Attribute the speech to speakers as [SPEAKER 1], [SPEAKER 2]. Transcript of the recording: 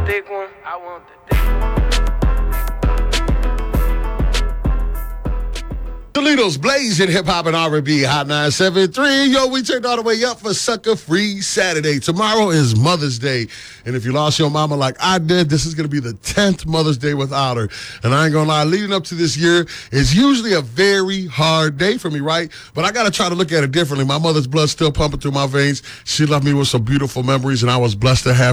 [SPEAKER 1] thick one. I want the thick one.
[SPEAKER 2] Toledo's blazing hip-hop and R&B Hot 973. Yo, we turned all the way up for Sucker Free Saturday. Tomorrow is Mother's Day. And if you lost your mama like I did, this is going to be the 10th Mother's Day without her. And I ain't going to lie, leading up to this year is usually a very hard day for me, right? But I got to try to look at it differently. My mother's blood's still pumping through my veins. She left me with some beautiful memories, and I was blessed to have